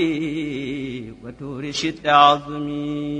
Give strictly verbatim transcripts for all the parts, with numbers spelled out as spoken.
وتور شد عظمي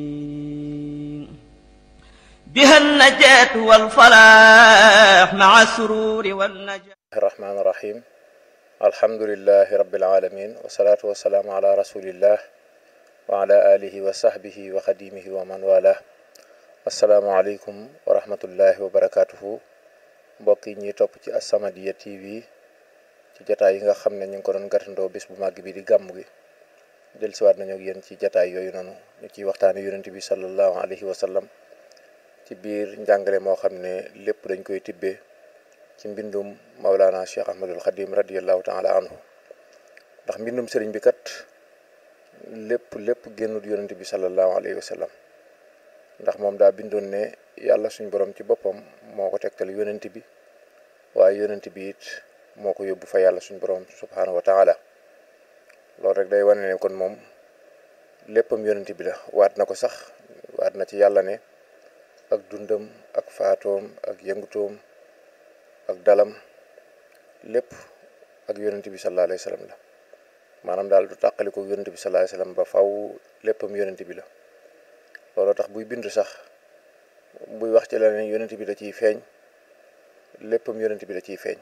بها النجاة والفلاح مع السرور والنجاة. الرحمن الرحيم الحمد لله رب العالمين والصلاة والسلام على رسول الله وعلى آله وصحبه وخديمه ومن والاه. assalaamu aleykum wa rahmatullahi wa barakatuhu. mbokk yi ñuy topp ci As-Samadiyya T V ci jataay yi nga xam ne ñu ngi ko doon gàttandoo bés bu màgg bi di gàmm gi dellusiwaat nañu ak yéen ci jataay yooyu noonu ñu ciy waxtaane yonent bi sallallahu alayhi wa sallam ci biir njàngale moo xam ne lépp dañ koy tibbee ci mbindum Mawlana Cheikh Ahmadul Khadim radiyallahu taala anhu ndax mbindum sëriñ bi kat lépp lépp génnut yonent bi sallallahu alayhi wa sallam ndax moom daa bindoon ne yàlla suñ borom ci boppam moo ko tegtal yonent bi waaye yonent bi it moo ko yóbbu fa yàlla suñ borom subhaanahu wa taala. loolu rek day wane ne kon moom léppam yonent bi la. waat na ko sax waat na ci yàlla ne ak dundam ak faatoom ak yëngutoom ak dalam lépp ak yonent bi sallallahu alayhi wa sallam la maanaam daal du tàqali ko yonent bi sallallahu alayhi wa sallam ba faw léppam yonent bi la. looloo tax buy bind sax buy wax ci la ne yonent bi da ciy feeñ léppam yonent bi da ciy feeñ.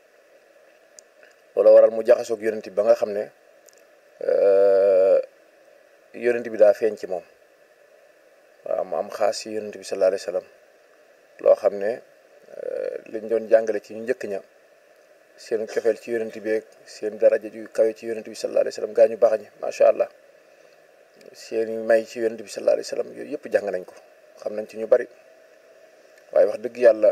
loolu waral mu jaxasoog yonent bi ba nga xam ne yonent bi daa feeñ ci moom waaw mu am xaas ci yonent bi sallallahu alayhi wa sallam loo xam ne liñ doon jàngale ci ñu njëkk ña seen cofeel ci yonent bi ak seen daraja ju kawe ci yonent bi sallallahu alayhi wa sallam gaa ñu baax ñi macha allah. seeni may ci yonent bi sallallahu alayhi wasallam yooyu yëpp jàng nañ ko xam nañ ci ñu bari waaye wax dëgg yàlla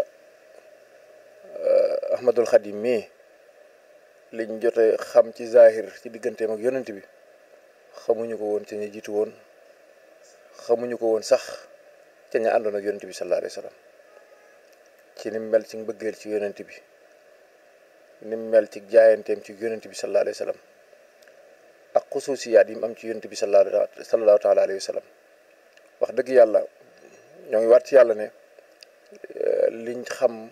Ahmadul Khadim mii liñ jote xam ci zahir ci digganteem ak yonent bi xamuñu ko woon ca ña jiitu woon xamuñu ko woon sax ca ña àndoon ak yonent bi sallallahu alayhi wasallam ci nim mel ci mbëggeel ci yonent bi nim mel ci jaayanteem ci yonent bi sallallahu alayhi wasallam ak xusuusiyaat yi mu am ci yonent bi sallallahu taala alayhi wa sallam. wax dëgg yàlla ñoo ngi waat ci yàlla ne liñ xam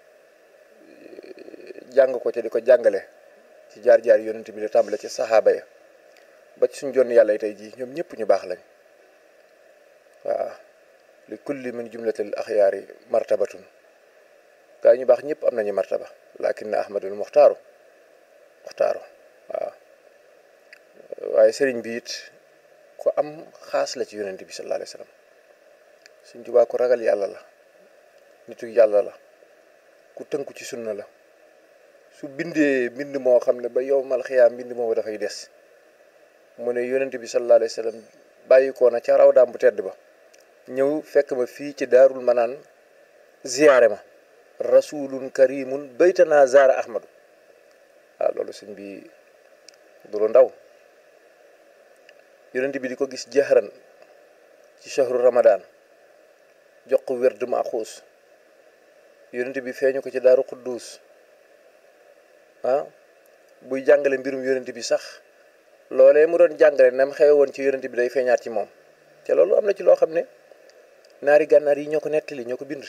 jàng ko ca di ko jàngale ci jaar-jaar yonent bi la tàmbale ci saxaaba ya ba ci suñ jonn yàlla tey jii ñoom ñëpp ñu baax lañ. waaw li kulli min jumlatil axyaari martabatun gaa ñu baax ñëpp am nañu martaba lakin na ahmadul muxtaaru muxtaaru waaw waaye sëriñ bi it ku am xaas la ci yonent bi sallallahu alayhi wasallam. Sëriñ Tuubaa ku ragal yàlla la nitu yàlla la ku tënku ci sunna la su bindee mbind moo xam ne ba yowmal xiyaam mbind moomu dafay des mu ne yonent bi sallallahu alayhi wasallam bàyyi ko na ca raw daam bu tedd ba ñëw fekk ma fii ci daarul manaan ziyaare ma rasulun karimun baytana zaara ahmadu. waaw loolu sëñ bi du lu ndaw. yonent bi di ko gis jahran ci shahru ramadan jox ko werd ma xuus yonent bi feeñu ko ci daaru quddus ah buy jàngale mbirum yonent bi sax loolee mu doon jàngale nam xewe woon ci yonent bi day feeñaat ci moom te loolu am na ci loo xam ne naari gànnaar yi ñoo ko nettali ñoo ko bind.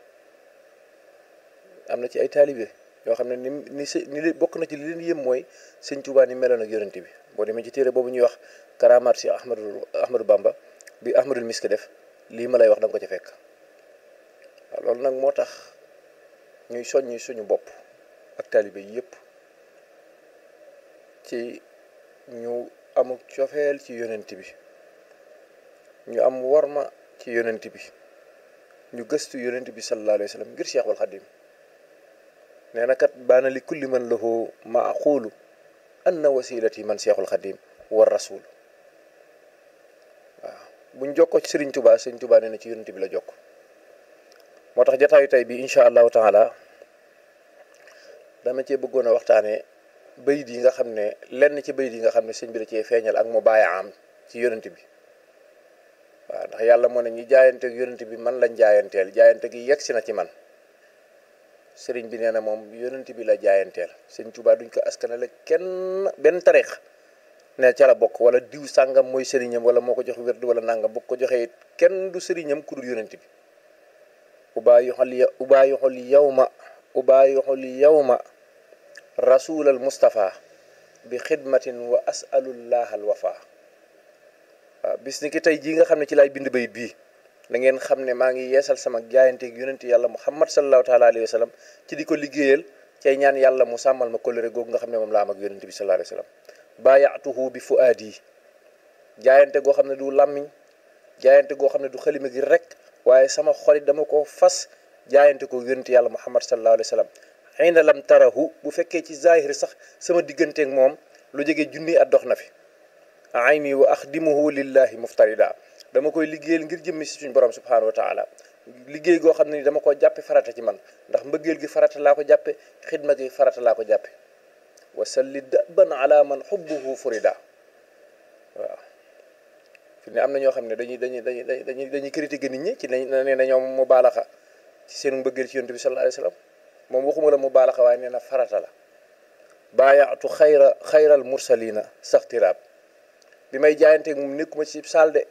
am na ci ay taalibe yoo xam ne ni ni s ni bokk na ci li leen yëm mooy sëñ Tuubaa ni meloon ak yonent bi. boo demee ci téere boobu ñuy wax karamaat si Ahmadu Ahmadu Bamba bi Ahmadul Misk def lii ma lay wax da nga ko ci fekk. waaw loolu nag moo tax ñuy soññi suñu bopp ak taalibe yi yëpp ci ñu amuk cofeel ci yonent bi ñu am worma ci yonent bi ñu gëstu yonent bi sallallahu alayhi wa sallam ngir Cheikhul Khadim nee na kat baana li kulli man lahu maaqulu anna wasilati man Cheikhul Khadim war rasul. waaw buñ jokkoo ci Serigne Touba Serigne Touba nee na ci yonent bi la jokk. moo tax jataayu tey bi incha allahu taala dama cee bëggoon a waxtaanee bayit yi nga xam ne lenn ci bayit yi nga xam ne sëñ bi da cee feeñal ak mu bàyyi am ci yonent bi. waaw ndax yàlla moo ne ñi jaayante ak yonent bi man lañ jaayanteel jaayante gi yegg si na ci man. sëriñ bi nee na moom yonent bi la jaayanteel. sëñ Tuubaa duñ ko askanale kenn benn tarix ne ca la bokk wala diw sàngam mooy sëriñam wala moo ko jox wérdu wala nangam bu ko joxee it kenn du sëriñam ku dul yonent bi. ubaayuxul ubaayuxul yawma ubaayuxul yawma rasulal Mustafa bi xidmatin wa asalullah al wafa. waaw bis ni ki tey jii nga xam ne ci laay bind bayit bii da ngeen xam ne maa ngi yeesal sama jaayanteeg yonent yàlla muhammad sallallahu taala alayhi wa sallam ci di ko liggéeyal cay ñaan yàlla mu sàmmal ma kóllëre googu nga xam ne moom laa am ak yonent bi sallallahu alayhi wa sallam. baayaatuhu bi fuaadi jaayante goo xam ne du làmmiñ jaayante goo xam ne du xalima gi rek waaye sama xolit dama ko fas jaayante ko yonent yàlla muhammad sallallahu alayhi wa sallam. xëy na lam tarahu bu fekkee ci zahir sax sama digganteeg moom lu jege junni at dox na fi. ayni wa axdimuhu lillahi muftarida dama koy liggéeyal ngir jëmmi si suñu borom subhanahu wa taala liggéey goo xam ne ni dama ko jàppe farata ci man ndax mbëggeel gi farata laa ko jàppe xidma gi farata laa ko jàppe wa salli daban ala man xubbuhu furida. waaw fi ne am na ñoo xam ne dañuy dañuy dañuy dañuy dañuy critiquer nit ñi ci ne nee na ñoom mu baalaxa ci seen mbëggeel ci yonent bi sallallahu alayhi wa sallam moom waxuma la mu baalaxa waaye nee na farata la. baayaatu xayra xayral mursalina saxtiraab bi may jaayanteeg moom nekkuma ci saal de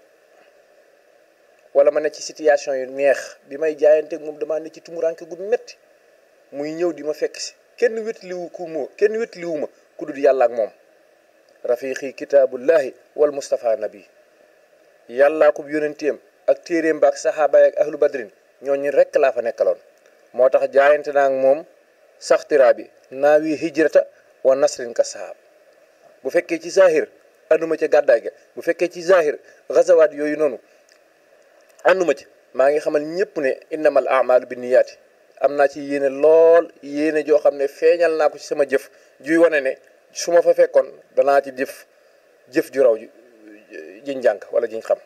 wala ma ne ci situation yu neex bi may jaayanteeg moom damaa ne ci tumuranke gu metti muy ñëw di ma fekk si kenn wétliwu ku moo kenn wétliwu ma ku dul yàlla ak moom. rafiqi kitaabullahi wal mustafa nabi yàllaa ko yonenteem ak téeréem ba ak saxaaba ak ahlu badrin ñooñu rekk laa fa nekkaloon moo tax jaayante naa ak moom saxtiraa bi naawi hijrata wa nasrin ka sahab. bu fekkee ci zahir ànduma ca gàddaay ga bu fekkee ci zahir gazawaat yooyu noonu ànduma ci maa ngi xamal ñëpp ne innamal a'malu bi niyaati am naa ci yéene lool yéene joo xam ne feeñal naa ko ci sama jëf juy wane ne su ma fa fekkoon danaa ci jëf jëf ju raw jiñ jànk wala jiñ xam.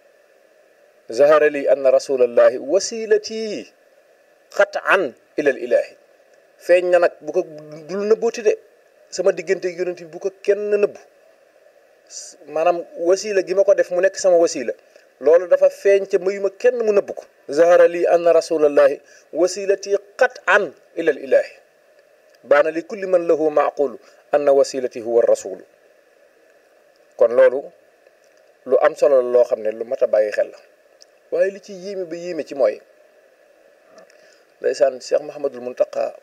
zahara li anna rasulallahi wasilati xat an ilal ilahi feeñ na nag bu ko dul nëbbooti de sama diggante yonent bi bu ko kenn nëbbu maanaam wasila gi ma ko def mu nekk sama wasila loolu dafa feeñ ca mayuma kenn mu nëbbu ko. zahara li anna rasulallahi wasilati xat an ilal ilahi baana li kulli man lahu maaqulu anna wasilati huwa rasulu. kon loolu lu am solo la loo xam ne lu mat a bàyyi xel la waaye li ci yéeme ba yéeme ci mooy ndeysaan Cheikh Mahamadul Muntaqa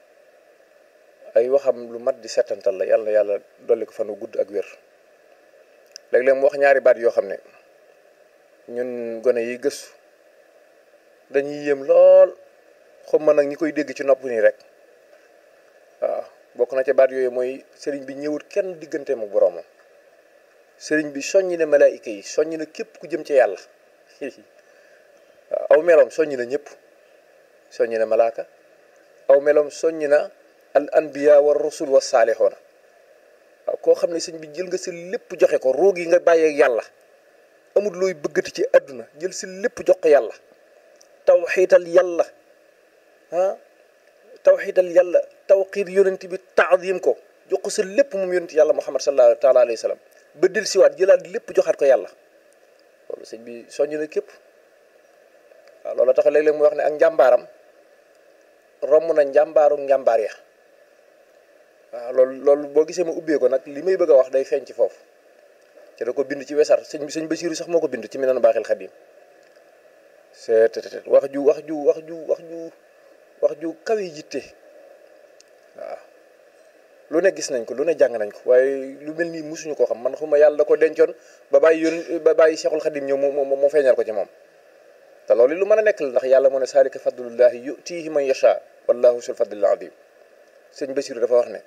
ay waxam lu mat di settantal la yàlla yàlla dolli ko fan wu gudd ak wér. léeg-léeg mu wax ñaari baat yoo xam ne ñun gone yi gëstu dañuy yéem lool xam ma nag ñi koy dégg ci nopp nii rek waaw bokk na ca baat yooyu mooy sëriñ bi ñëwut kenn digganteem ak boroomam sëriñ bi soññi na malaayika yi soññi na képp ku jëm ca yàlla waaw aw meloom soññi na ñëpp soññi na malaaka aw meloom soññi na al anbiya wa rusul wa saalixoona waaw koo xam ne sëñ bi jël nga si lépp joxe ko roog yi nga bàyyee yàlla amul looy bëggati ci àdduna jël si lépp jox ko yàlla tawxiital yàlla ah tawxiital yàlla tawxiir yonent bi taadim ko jox ko sa lépp moom yonent yàlla muhammad sallallahu taala alayhi wa sallam ba del siwaat jëlaat lépp joxaat ko yàlla loolu sëñ bi soññ na képp waaw loolu tax léeg-léeg mu wax ne ak njàmbaaram romb na njàmbaaru njàmbaar ya waaw loolu loolu boo gisee ma ubbee ko nag li may bëgg a wax day feeñ ci foofu te da ko bind ci wesar sëñ bi sëñ Basiiru sax moo ko bind ci Minanu Baaxil Xadiim c'est wax ju wax ju wax ju wax ju wax ju kawe yitte waaw lu ne gis nañ ko lu ne jàng nañ ko waaye lu mel nii musuñu koo xam man xuma yàlla da ko dencoon ba bàyyi yoon ba bàyyi Seexul Xadiim ñëw moo moo feeñal ko ci moom te loolu lu mën a nekk la ndax yàlla moo ne saalika fadlullahi yutiihi man yashaa wallahu sul fadlil aziim sëñ Basiiru dafa wax ne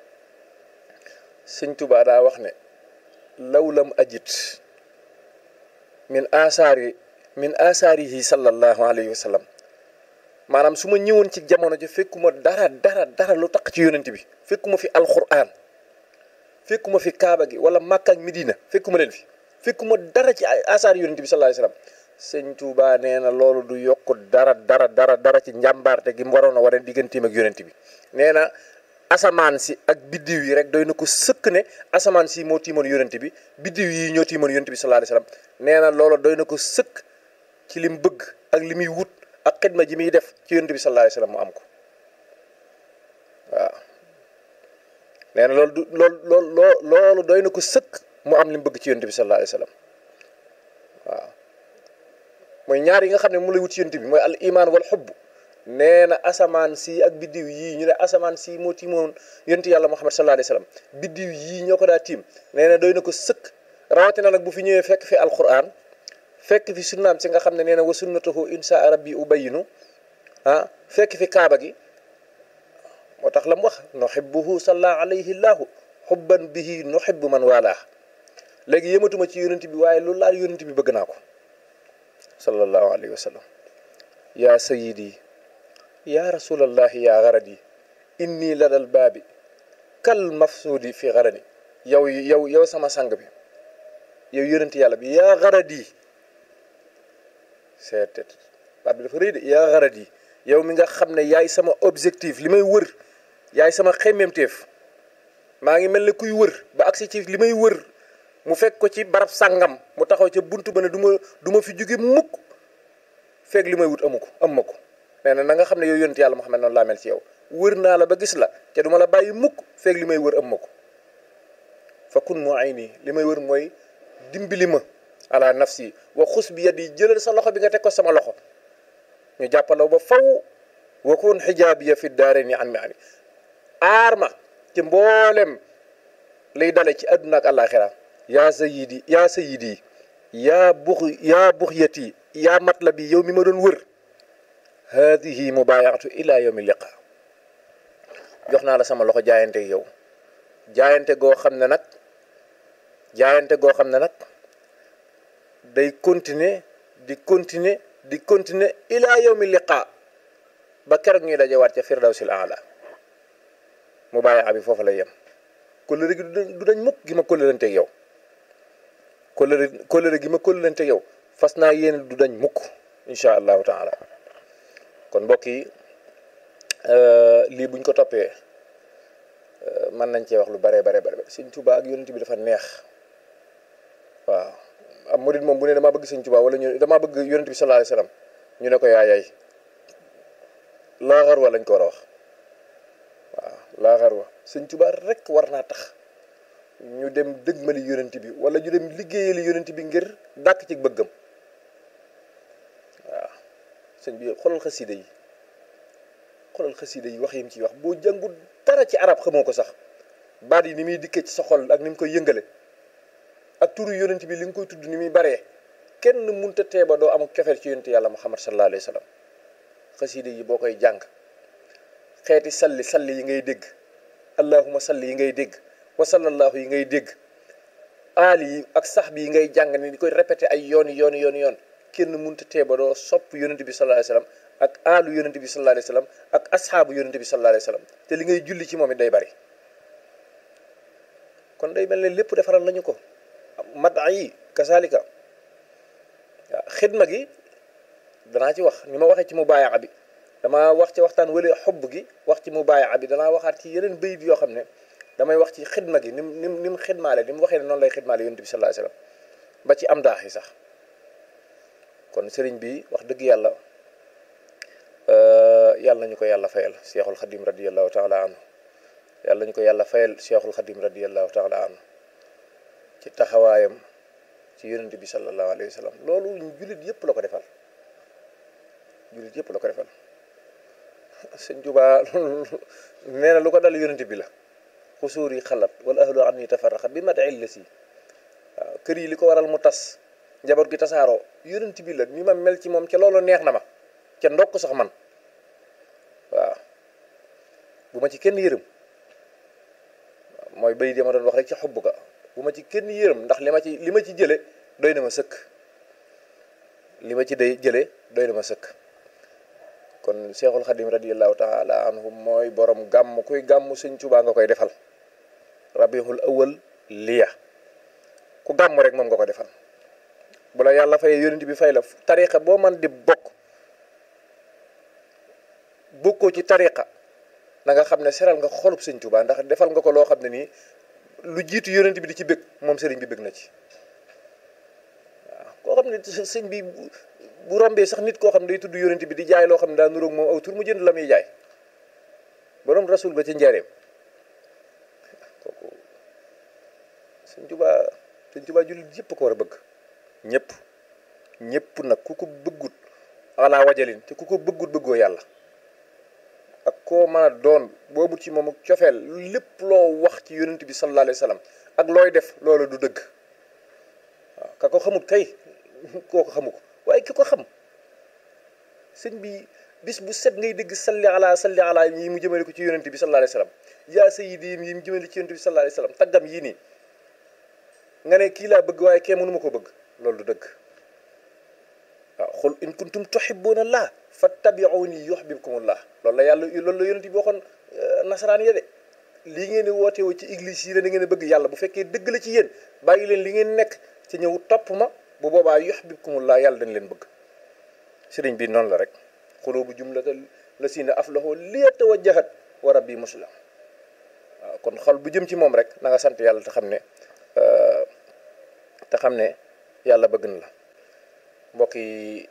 sëñ Tuubaa daa wax ne law lam ajit min asaari min asaarihi sallallahu alayhi wa sallam maanaam su ma ñëwoon ci jamono ji fekkuma dara dara dara lu taq ci yonent bi fekkuma fi alquran fekkuma fi kaaba gi wala Makka ak Medina fekkuma leen fi fekkuma dara ci asaari yonent bi sallallahu alayhi wa sallam sëñ Tuubaa nee na loolu du yokk dara dara dara dara ci njàmbaarte gi mu waroon a war a digganteem ak yonent bi nee na asamaan si ak biddiw yi rek doy na ko sëkk ne asamaan si moo tiimoon yonent bi biddiw yi ñoo tiimoon yonent bi sallallahu alayhi wa sallam nee na loolu doy na ko sëkk ci lim bëgg ak li muy wut ak xidma ji muy def ci yonent bi sallallahu alayhi wa sallam mu am ko waaw nee na loolu du loolu loolu loolu doy na ko sëkk mu am li mu bëgg ci yonent bi sallallahu alayhi wa sallam waaw mooy ñaar yi nga xam ne mu lay wut ci yonent bi mooy al iman wal xubb nee na asamaan si ak biddiw yii ñu ne asamaan si moo tiimoon yonent yàlla Muhammad sallallahu alayhi wasallam biddiw yii ñoo ko daa tiim nee na doy na ko sëkk rawatina nag bu fi ñëwee fekk fi alquran fekk fi sunnaam si nga xam ne nee na wa sunnatuhu insha rabbi ubayinu ah fekk fi kaaba gi moo tax la mu wax nuhibbuhu salla alayhi llahu xubban bihi nuhibbu man walaa léegi yëmatuma ci yonent bi waaye loolu laal yonent bi bëgg naa ko sallallahu alayhi wa sallam yaa sayidi yaa rasulallahi yaa garadi inni ladal baabi kal mafsuudi fi garadi yow yow yow sama sang bi yow yonent yàlla bi yaa garadi seet baat bi dafa rëy de yaa garadi yow mi nga xam ne yaay sama objectif li may wër yaay sama xemmemteef maa ngi mel ne kuy wër ba agsi ci li may wër mu fekk ko ci barab sàngam mu taxaw ca buntu ba ne du ma du ma fi jóge mukk fekk li may wut amu ko am ma ko nee na na nga xam ne yow yonent yàlla Muhammad noonu laa mel ci yow wër naa la ba gis la te du ma la bàyyi mukk fekk li may wër am ma ko fa kun mu ay nii li may wër mooy dimbali ma ala nafsi wa xus bi yadi jëlal sa loxo bi nga teg ko sama loxo ñu jàppalaw ba faw wa kun xijaabiya fi daarayni an mi ani aar ma ci mboolem lay dale ci àdduna ak àllaaxira yaa sayidi yaa sayidi yaa bux yaa buxyati yaa matlabi yow mi ma doon wër haadihi mubayaatu ila yawmi liqa jox naa la sama loxo jaayante yow jaayante goo xam ne nag jaayante goo xam ne nag day continuer di continuer di continuer ila yawmi liqa ba keroog ñuy dajewaat ca firdawsil aala mubayaa bi foofu lay yem kóllëre gi du dañ mukk gi ma kóllëranteeg yow kóllëre kóllëre gi ma kóllëranteeg yow fas naa yéene du dañ mukk insha allahu taala kon mbokk yi lii buñ ko toppee mën nañ cee wax lu bare bare bare Sëñ Tuubaa ak yonent bi dafa neex waaw am murid moom bu ne damaa bëgg Sëñ Tuubaa wala ñu damaa bëgg yonent bi sallallahu alayhi wasallam ñu ne ko yaayay laaxar wa lañ ko war a wax waaw laaxar wa Sëñ Tuubaa rek war naa tax ñu dem dëgmali yonent bi wala ñu dem liggéeyali yonent bi ngir dàkk ci bëggam waaw sëñ bi xoolal xasida yi xoolal xasida yi wax yim ci wax boo jàngul dara ci arab xamoo ko sax baat yi ni muy dikkee ci sa xol ak ni mu koy yëngale ak turu yonent bi li nga koy tudd ni muy baree kenn munta tee ba doo am cofeel ci yonent yàlla Muhammad sallallahu alayhi wa sallam xasida yi boo koy jàng xeeti salli salli yi ngay dégg allahuma salli yi ngay dégg wa sallallahu yi ngay dégg aali yi ak sax bi yi ngay jàng ni di koy répété ay yooni yooni yooni yoon kenn munta tee ba doo sopp yonent bi sallallahu alayhi wa sallam ak aalu yonent bi sallallahu alayhi wa sallam ak asxaabu yonent bi sallallahu alayhi wa sallam te li ngay julli ci moom it day bari kon day mel ne lépp defaral nañu ko mat yi kasaalika waaw xidma gi danaa ci wax ni ma waxee ci mubaayaa bi damaa wax ci waxtaan wala xobb gi wax ci mubaayaa bi danaa waxaat ci yeneen bayit yoo xam ne damay wax ci xidma gi ni mu ni mu ni mu xidmaale ni mu waxee ne noonu lay xidmaale yonent bi sallallahu alayhi wa sallam ba ci am daax yi sax kon sëriñ bi wax dëgg yàlla yàlla nañu ko yàlla fayal Cheikhul Khadim radiyallahu taala anhu yàlla nañu ko yàlla fayal Cheikhul Khadim radiyallahu taala anhu ci taxawaayam ci yonent bi sallallahu alayhi wa sallam loolu jullit yëpp la ko defal jullit yëpp la ko defal sëñ Tuubaa nee na lu ko dal yonent bi la xusuur yi xalat wala ahlu an yi tafarraxa bi mat il la si waaw kër yi li ko waral mu tas njaboot gi tasaaroo yonent bi la ni ma mel ci moom ca loolu neex na ma ca ndokk sax man waaw bu ma ci kenn yërëm mooy bay di ma doon wax rek ci xubb ga bu ma ci kenn yërëm ndax li ma ci li ma ci jële doy na ma sëkk li ma ci day jële doy na ma sëkk kon Cheikhul Khadim radiyallahu taala anhu mooy borom gàmm kuy gàmm Sëñ Tuubaa nga koy defal rabiul awal liya ku gàmm rek moom nga ko defal bu la yàlla fayee yonent bi fay la tariqa boo man di bokk bokkoo ci tariqa na nga xam ne seral nga xolub Sëñ Tuubaa ndax defal nga ko loo xam ne nii lu jiitu yonent bi di ci bëgg moom sëriñ bi bëgg na ci waaw koo xam ne sëñ bi bu rombee sax nit koo xam ne day tudd yonent bi di jaay loo xam ne daa nuroog moom aw tur mu jënd la muy jaay borom rasul ba ci njaareem kooku Sëñ Tuubaa Sëñ Tuubaa jullit yëpp ko war a bëgg ñëpp ñëpp nag ku ko bëggut ala wajalin te ku ko bëggut bëggoo yàlla koo mën a doon boobu ci moom ak cofeel lépp loo wax ci yonent bi sallallahu alayhi wa sallam ak looy def loolu du dëgg waaw ka ko xamut kay koo ko xamu ko waaye ki ko xam sëñ bi bis bu set ngay dégg salli ala salli ala yi mu jëmale ko ci yonent bi sallallahu alayhi wa sallam yaa sayyidi yi mu jëmale ci yonent bi sallallahu alayhi wa sallam taggam yii nii nga ne kii laa bëgg waaye kee mënuma ko bëgg loolu du dëgg waaw xul in kuntum tuhibbuna allah fattabi'uni yuhibbukumullah loolu la yàlla loolu la yonent bi waxoon nasaraan ya de lii ngeen di woote woo ci église yi la da ngeen a bëgg yàlla bu fekkee dëgg la ci yéen bàyyi leen li ngeen nekk ci ñëw topp ma bu boobaa yuhibbukumullah yàlla dañ leen bëgg sëriñ bi noonu la rek xulubu jumlata la si na aflahu liyatawajjahat wa rabbi muslim waaw kon xol bu jëm ci moom rek na nga sant yàlla te xam ne te xam ne yàlla bëgg na la mbokk yi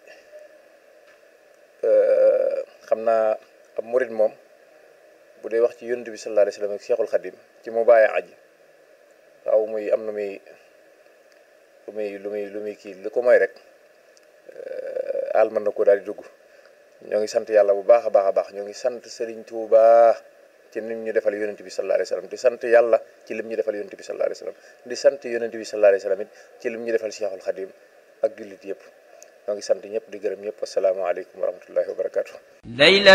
xam naa ab murid moom bu dee wax ci yonent bi sallallahu alayhi wa sallam ak Cheikhul Khadim ci mu bàyyi aji waaw muy am na muy lu muy lu muy lu muy kii lu ko mooy rek al mën na ko daal di dugg ñoo ngi sant yàlla bu baax a baax a baax ñoo ngi sant Serigne Touba ci lim ñu defal yonent bi sallallahu alayhi wa sallam di sant yàlla ci lim ñu defal yonent bi sallallahu alayhi wa sallam di sant yonent bi sallallahu alayhi wa sallam it ci lim ñu defal Cheikhul Khadim ak jullit yëpp ñoo ngi sant ñëpp di gërëm ñëpp asalaamaaleykum wa rahmatullahi wa barakaatu.